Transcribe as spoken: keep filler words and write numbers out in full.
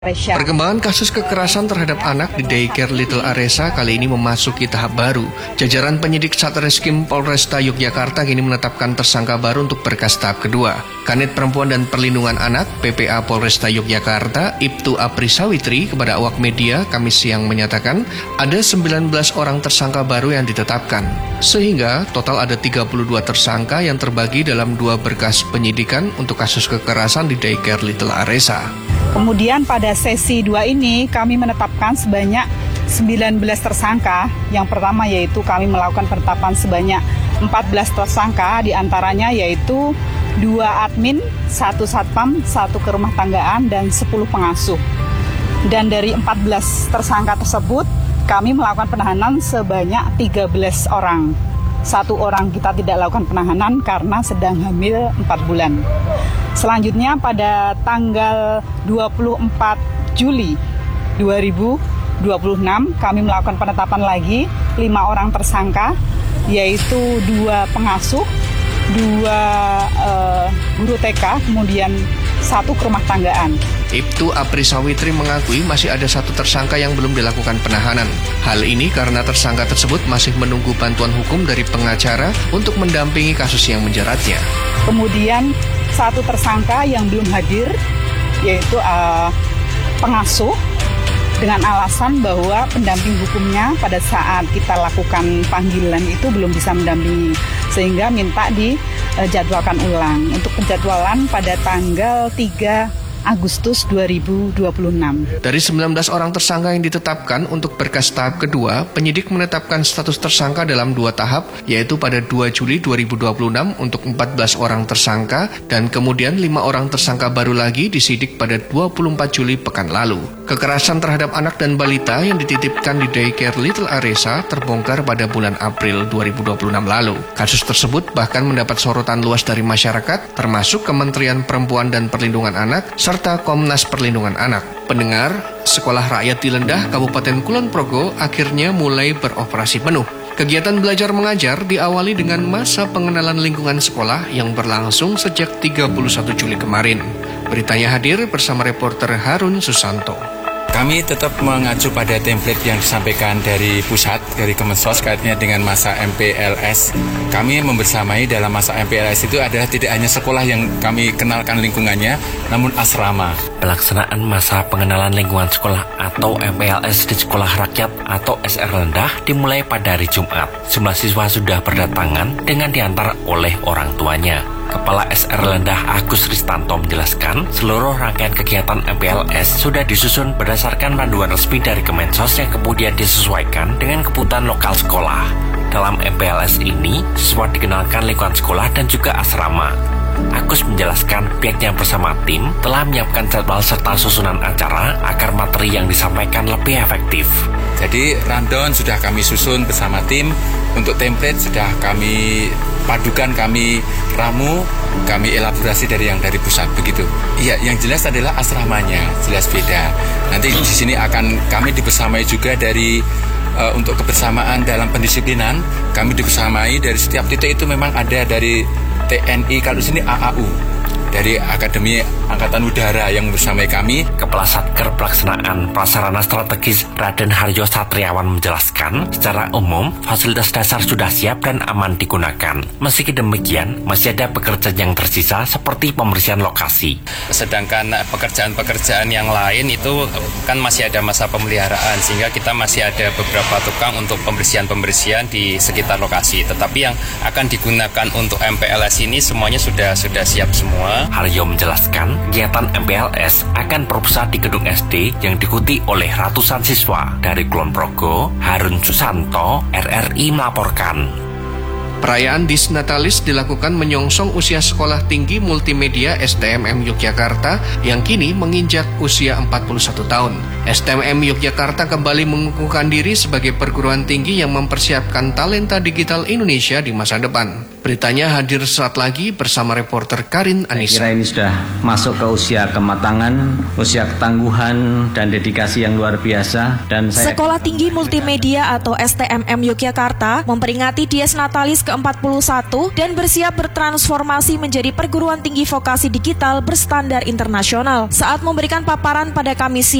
Perkembangan kasus kekerasan terhadap anak di Daycare Little Aresa kali ini memasuki tahap baru. Jajaran penyidik Satreskrim Polresta Yogyakarta kini menetapkan tersangka baru untuk berkas tahap kedua. Kanit Perempuan dan Perlindungan Anak P P A Polresta Yogyakarta, Ibtu Apri Sawitri, kepada awak media Kamis siang menyatakan ada sembilan belas orang tersangka baru yang ditetapkan. Sehingga total ada tiga puluh dua tersangka yang terbagi dalam dua berkas penyidikan untuk kasus kekerasan di Daycare Little Aresa. Kemudian pada sesi dua ini kami menetapkan sebanyak sembilan belas tersangka. Yang pertama yaitu kami melakukan penetapan sebanyak empat belas tersangka, diantaranya yaitu dua admin, satu satpam, satu kerumah tanggaan, dan sepuluh pengasuh. Dan dari empat belas tersangka tersebut kami melakukan penahanan sebanyak tiga belas orang. Satu orang kita tidak lakukan penahanan karena sedang hamil empat bulan. Selanjutnya pada tanggal dua puluh empat Juli dua ribu dua puluh enam kami melakukan penetapan lagi lima orang tersangka, yaitu dua pengasuh, dua uh, guru T K, kemudian satu kerumah tanggaan. Ibtu Apri Sawitri mengakui masih ada satu tersangka yang belum dilakukan penahanan. Hal ini karena tersangka tersebut masih menunggu bantuan hukum dari pengacara untuk mendampingi kasus yang menjeratnya. Kemudian satu tersangka yang belum hadir, yaitu uh, pengasuh, dengan alasan bahwa pendamping hukumnya pada saat kita lakukan panggilan itu belum bisa mendampingi, sehingga minta dijadwalkan ulang untuk penjadwalan pada tanggal tiga Agustus dua ribu dua puluh enam. Dari sembilan belas orang tersangka yang ditetapkan untuk berkas tahap kedua, penyidik menetapkan status tersangka dalam dua tahap, yaitu pada dua Juli dua ribu dua puluh enam untuk empat belas orang tersangka, dan kemudian lima orang tersangka baru lagi disidik pada dua puluh empat Juli pekan lalu. Kekerasan terhadap anak dan balita yang dititipkan di Daycare Little Aresa terbongkar pada bulan April dua ribu dua puluh enam lalu. Kasus tersebut bahkan mendapat sorotan luas dari masyarakat, termasuk Kementerian Perempuan dan Perlindungan Anak, serta Komnas Perlindungan Anak. Pendengar, Sekolah Rakyat di Lendah, Kabupaten Kulon Progo akhirnya mulai beroperasi penuh. Kegiatan belajar mengajar diawali dengan masa pengenalan lingkungan sekolah yang berlangsung sejak tiga puluh satu Juli kemarin. Beritanya hadir bersama reporter Harun Susanto. Kami tetap mengacu pada template yang disampaikan dari pusat, dari Kemensos kaitnya dengan masa M P L S. Kami membersamai dalam masa M P L S itu adalah tidak hanya sekolah yang kami kenalkan lingkungannya, namun asrama. Pelaksanaan masa pengenalan lingkungan sekolah atau M P L S di Sekolah Rakyat atau S R Lendah dimulai pada hari Jumat. Semua siswa sudah berdatangan dengan diantar oleh orang tuanya. Kepala S R Lendah Agus Ristanto menjelaskan seluruh rangkaian kegiatan M P L S sudah disusun berdasarkan panduan resmi dari Kemensos yang kemudian disesuaikan dengan kebutuhan lokal sekolah. Dalam M P L S ini, siswa dikenalkan lingkungan sekolah dan juga asrama. Agus menjelaskan pihaknya bersama tim telah menyiapkan jadwal serta susunan acara agar materi yang disampaikan lebih efektif. Jadi rundown sudah kami susun bersama tim, untuk template sudah kami padukan, kami ramu, kami elaborasi dari yang dari pusat begitu. Iya, yang jelas adalah asramanya jelas beda. Nanti di sini akan kami dibersamai juga dari uh, untuk kebersamaan dalam pendisiplinan. Kami dibersamai dari setiap titik itu memang ada dari T N I, kalau di sini A A U, dari Akademi Angkatan Udara yang bersama kami. Kepala Satker Pelaksanaan Prasarana Strategis Raden Haryo Satriawan menjelaskan, secara umum fasilitas dasar sudah siap dan aman digunakan. Meski demikian, masih ada pekerjaan yang tersisa seperti pembersihan lokasi. Sedangkan pekerjaan-pekerjaan yang lain itu kan masih ada masa pemeliharaan, sehingga kita masih ada beberapa tukang untuk pembersihan-pembersihan di sekitar lokasi. Tetapi yang akan digunakan untuk M P L S ini semuanya sudah sudah siap semua. Haryo menjelaskan, kegiatan M P L S akan berpusat di gedung S D yang diikuti oleh ratusan siswa. Dari Kulon Progo, Harun Susanto, R R I melaporkan. Perayaan Disnatalis dilakukan menyongsong usia Sekolah Tinggi Multimedia S T M M Yogyakarta yang kini menginjak usia empat puluh satu tahun. S T M M Yogyakarta kembali mengukuhkan diri sebagai perguruan tinggi yang mempersiapkan talenta digital Indonesia di masa depan. Beritanya hadir saat lagi bersama reporter Karin Anissa. Saya kira ini sudah masuk ke usia kematangan, usia ketangguhan dan dedikasi yang luar biasa. Dan saya... Sekolah Tinggi Multimedia atau S T M M Yogyakarta memperingati Dies Natalis ke ke empat puluh satu dan bersiap bertransformasi menjadi perguruan tinggi vokasi digital berstandar internasional. Saat memberikan paparan pada Kamis